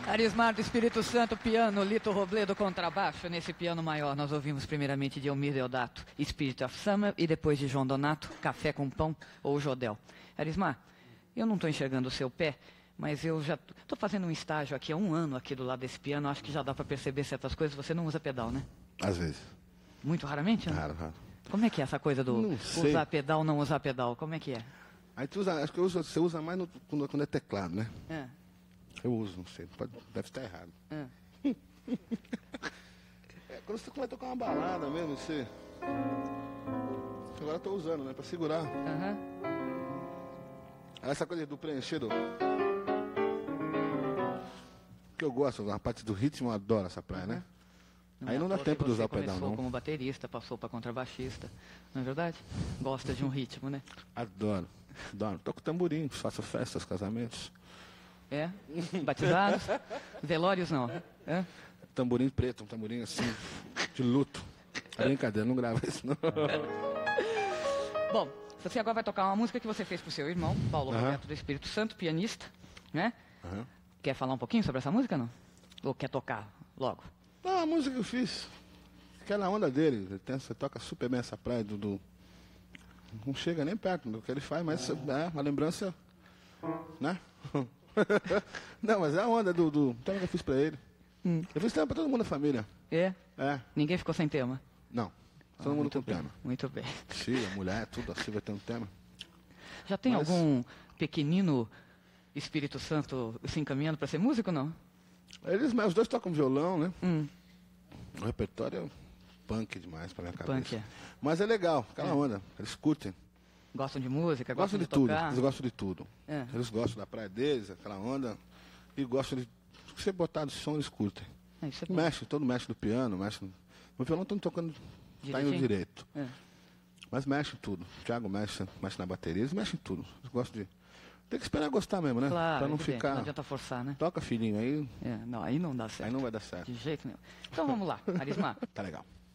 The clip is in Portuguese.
Arismar do Espírito Santo, piano, Lito Robledo, contrabaixo. Nesse piano maior nós ouvimos primeiramente de Elmir Deodato, Spirit of Summer, e depois de João Donato, Café com Pão ou Jodel. Arismar, eu não estou enxergando o seu pé, mas eu já estou fazendo um estágio aqui há 1 ano aqui do lado desse piano, acho que já dá para perceber certas coisas. Você não usa pedal, né? Às vezes. Muito raramente, né? Raro, raro. Como é que é essa coisa do usar pedal, não usar pedal? Como é que é? Aí tu usa, acho que você usa mais quando é teclado, né? É. Eu uso, não sei, deve estar errado. É. Quando você começa a tocar uma balada mesmo, você... Agora eu tô usando, né? Pra segurar. Aham. Essa coisa do preencher do... Que eu gosto, a parte do ritmo, eu adoro essa praia, né? Aí não dá tempo de usar o pedal, não. Você começou como baterista, passou para contrabaixista, não é verdade? Gosta de um ritmo, né? Adoro, adoro. Toco tamborim, faço festas, casamentos. É? Batizados? Velórios não? É? Tamborim preto, um tamborim assim, de luto. É brincadeira, não grava isso não. Bom, você agora vai tocar uma música que você fez pro seu irmão, Paulo Roberto do Espírito Santo, pianista, né? Quer falar um pouquinho sobre essa música, não? Ou quer tocar logo? Não, a música que eu fiz, aquela onda dele, você toca super bem essa praia, Dudu. Não chega nem perto do que ele faz, mas é uma lembrança, né? Não, mas é a onda do tema que eu fiz pra ele. Eu fiz tema pra todo mundo da família. É? É. Ninguém ficou sem tema? Não, todo mundo com tema. Muito bem. Filha, mulher, tudo assim vai ter um tema. Já tem algum pequenino Espírito Santo se encaminhando pra ser músico, não? Os dois tocam violão, né? O repertório é punk demais pra minha cabeça. Punk, é. Mas é legal, aquela onda, eles curtem. Gostam de música, Gostam de tocar? tudo, eles gostam de tudo. É. Eles gostam da praia deles, aquela onda, e gostam de... Se você botar de som, eles curtem. Isso é bom. Mexe no piano, mexe no violão, estão tocando, tá indo direito. É. Mas mexe em tudo. O Thiago mexe na bateria, eles mexem em tudo. Eles gostam de... Tem que esperar gostar mesmo, né? Claro, pra não evidente, ficar... não adianta forçar, né? Toca, filhinho, aí... Não, aí não dá certo. Aí não vai dar certo. De jeito nenhum. Então vamos lá, Arismar. Tá legal.